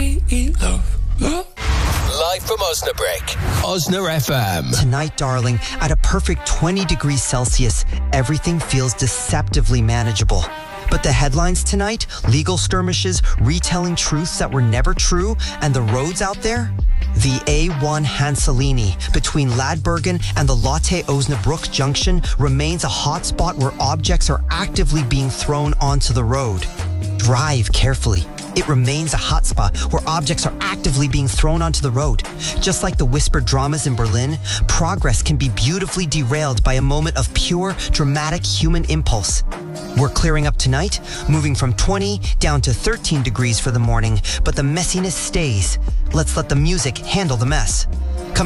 Live from Osnabrück, Osna FM. Tonight, darling, at a perfect 20 degrees Celsius, everything feels deceptively manageable. But the headlines tonight, legal skirmishes, retelling truths that were never true, and the roads out there? The A1 Hanselini between Ladbergen and the Lotte Osnabrück junction remains a hotspot where objects are actively being thrown onto the road. Drive carefully. It remains a hotspot where objects are actively being thrown onto the road. Just like the whispered dramas in Berlin, progress can be beautifully derailed by a moment of pure, dramatic human impulse. We're clearing up tonight, moving from 20 down to 13 degrees for the morning, but the messiness stays. Let's let the music handle the mess.